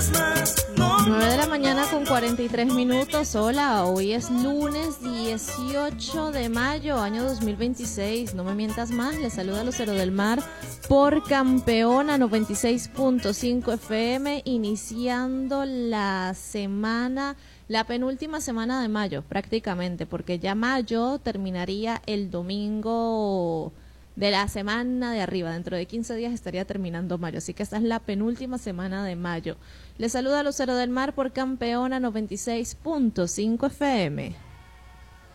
9 de la mañana con 43 minutos. Hola, hoy es lunes 18 de mayo, año 2026. No me mientas más, les saluda Lucero del Mar por Campeona 96.5 FM, iniciando la semana, la penúltima semana de mayo prácticamente, porque ya mayo terminaría el domingo de la semana de arriba. Dentro de 15 días estaría terminando mayo, así que esta es la penúltima semana de mayo. Les saluda Lucero del Mar por Campeona 96.5 FM.